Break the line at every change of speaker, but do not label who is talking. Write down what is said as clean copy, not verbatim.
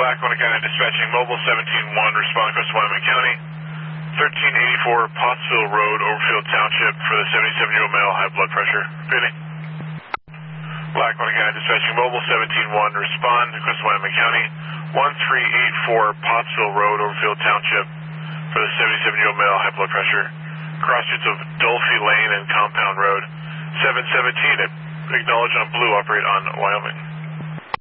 Lackawanna County Dispatching Mobile 17-1, respond to Wyoming County. 1384 Pottsville Road, Overfield Township, for the 77-year-old male, high blood pressure. Repeating. Lackawanna County Dispatching Mobile 17-1, respond to Wyoming County. 1384 Pottsville Road, Overfield Township, for the 77-year-old male, high blood pressure. Cross streets of Dolphy Lane and Compound Road. 717 at Acknowledge on Blue, operate on Wyoming.